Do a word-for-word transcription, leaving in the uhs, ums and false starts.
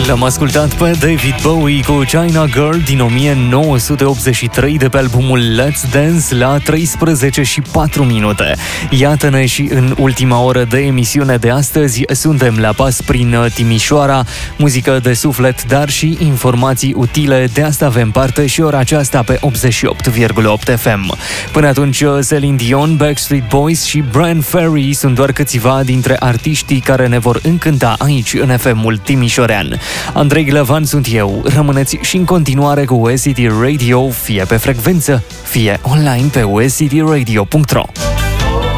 L-am ascultat pe David Bowie cu China Girl din o mie nouă sute optzeci și trei de pe albumul Let's Dance la treisprezece și patru minute. Iată-ne și în ultima oră de emisiune de astăzi. Suntem la pas prin Timișoara, muzică de suflet, dar și informații utile. De asta avem parte și ora aceasta pe optzeci și opt virgulă opt F M. Până atunci, Celine Dion, Backstreet Boys și Bryan Ferry sunt doar câțiva dintre artiștii care ne vor încânta aici în F M-ul timișorean. Andrei Glăvan sunt eu. Rămâneți și în continuare cu U S C T Radio, fie pe frecvență, fie online pe u s c t radio punct r o.